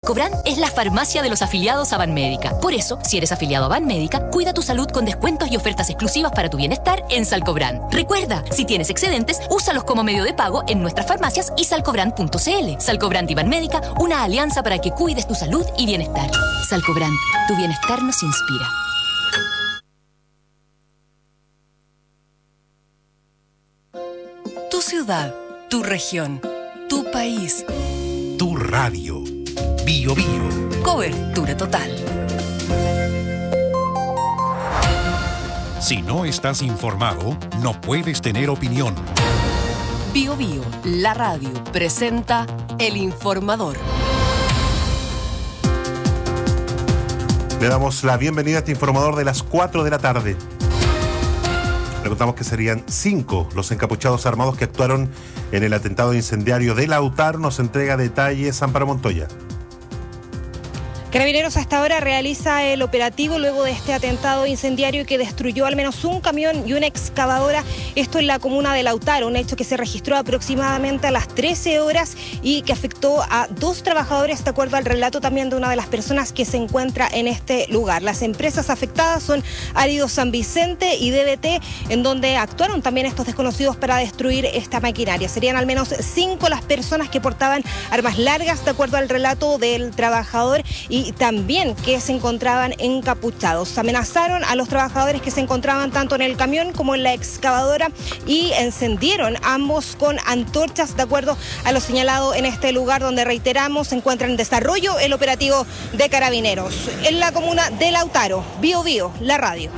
Salcobrand es la farmacia de los afiliados a Banmédica. Por eso, si eres afiliado a Banmédica, cuida tu salud con descuentos y ofertas exclusivas para tu bienestar en Salcobrand. Recuerda, si tienes excedentes, úsalos como medio de pago en nuestras farmacias y salcobrand.cl. Salcobrand y Banmédica, una alianza para que cuides tu salud y bienestar. Salcobrand, tu bienestar nos inspira. Tu ciudad, tu región, tu país. Tu radio. Bio Bio. Cobertura total. Si no estás informado, no puedes tener opinión. Bio Bio, la radio, presenta El Informador. Le damos la bienvenida a este informador de las 4 de la tarde. Le contamos que serían 5 los encapuchados armados que actuaron en el atentado incendiario de Lautaro. Nos entrega detalles Amparo Montoya. Carabineros hasta ahora realiza el operativo luego de este atentado incendiario que destruyó al menos un camión y una excavadora. Esto en la comuna de Lautaro, un hecho que se registró aproximadamente a las 13 horas y que afectó a 2 trabajadores, de acuerdo al relato también de una de las personas que se encuentra en este lugar. Las empresas afectadas son Árido San Vicente y DBT, en donde actuaron también estos desconocidos para destruir esta maquinaria. Serían al menos 5 las personas que portaban armas largas, de acuerdo al relato del trabajador, y también que se encontraban encapuchados. Amenazaron a los trabajadores que se encontraban tanto en el camión como en la excavadora y encendieron ambos con antorchas, de acuerdo a lo señalado en este lugar, donde, reiteramos, se encuentra en desarrollo el operativo de Carabineros. En la comuna de Lautaro, Bio Bio, la radio.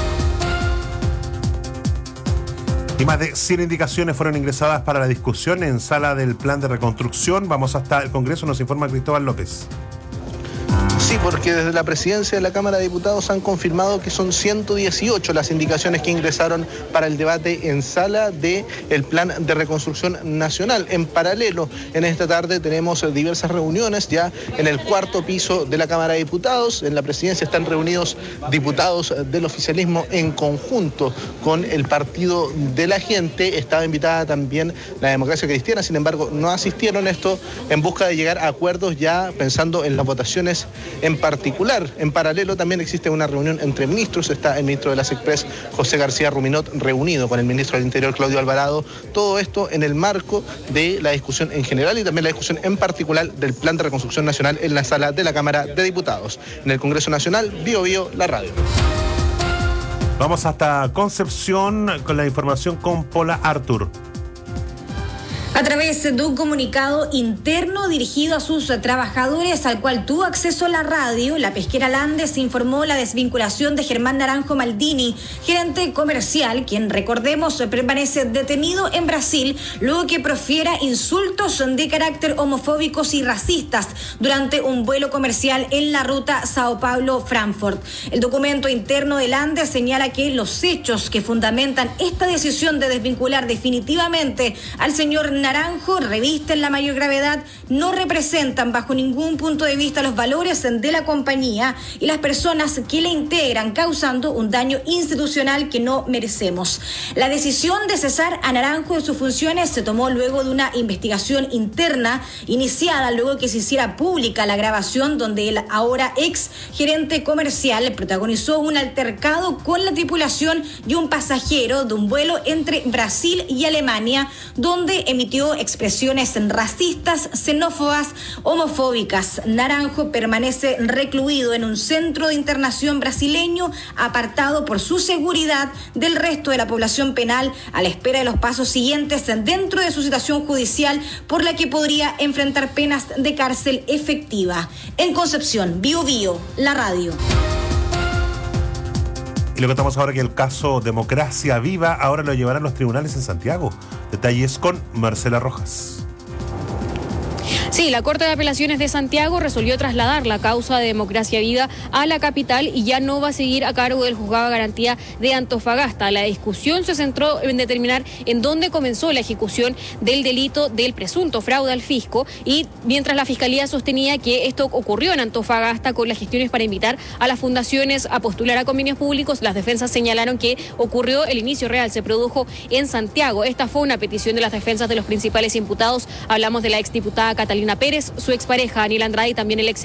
Y más de 100 indicaciones fueron ingresadas para la discusión en sala del plan de reconstrucción. Vamos hasta el Congreso, nos informa Cristóbal López. Sí, porque desde la presidencia de la Cámara de Diputados han confirmado que son 118 las indicaciones que ingresaron para el debate en sala del Plan de Reconstrucción Nacional. En paralelo, en esta tarde tenemos diversas reuniones ya en el 4º piso de la Cámara de Diputados. En la presidencia están reunidos diputados del oficialismo en conjunto con el Partido de la Gente. Estaba invitada también la Democracia Cristiana, sin embargo no asistieron. Esto en busca de llegar a acuerdos ya pensando en las votaciones en particular. En paralelo también existe una reunión entre ministros. Está el ministro de la SECPRES, José García Ruminot, reunido con el ministro del Interior, Claudio Alvarado. Todo esto en el marco de la discusión en general y también la discusión en particular del Plan de Reconstrucción Nacional en la sala de la Cámara de Diputados. En el Congreso Nacional, Bio Bio, la radio. Vamos hasta Concepción con la información con Paula Artur. A través de un comunicado interno dirigido a sus trabajadores, al cual tuvo acceso la radio, la pesquera Landes informó la desvinculación de Germán Naranjo Maldini, gerente comercial, quien, recordemos, permanece detenido en Brasil luego que profiera insultos de carácter homofóbicos y racistas durante un vuelo comercial en la ruta Sao Paulo-Frankfurt. El documento interno de Landes señala que los hechos que fundamentan esta decisión de desvincular definitivamente al señor Naranjo revisten la mayor gravedad, no representan bajo ningún punto de vista los valores de la compañía y las personas que la integran, causando un daño institucional que no merecemos. La decisión de cesar a Naranjo de sus funciones se tomó luego de una investigación interna iniciada luego que se hiciera pública la grabación donde el ahora ex gerente comercial protagonizó un altercado con la tripulación y un pasajero de un vuelo entre Brasil y Alemania, donde emitió expresiones racistas, xenófobas, homofóbicas. Naranjo permanece recluido en un centro de internación brasileño, apartado por su seguridad del resto de la población penal, a la espera de los pasos siguientes dentro de su situación judicial, por la que podría enfrentar penas de cárcel efectiva. En Concepción, Bio Bio, la radio. Y le contamos ahora que el caso Democracia Viva ahora lo llevarán los tribunales en Santiago. Detalles con Marcela Rojas. Sí, la Corte de Apelaciones de Santiago resolvió trasladar la causa de Democracia Viva a la capital y ya no va a seguir a cargo del Juzgado de Garantía de Antofagasta. La discusión se centró en determinar en dónde comenzó la ejecución del delito del presunto fraude al fisco, y mientras la Fiscalía sostenía que esto ocurrió en Antofagasta con las gestiones para invitar a las fundaciones a postular a convenios públicos, las defensas señalaron que ocurrió el inicio real, se produjo en Santiago. Esta fue una petición de las defensas de los principales imputados. Hablamos de la exdiputada Catalina Pérez, su expareja Daniel Andrade y también el ex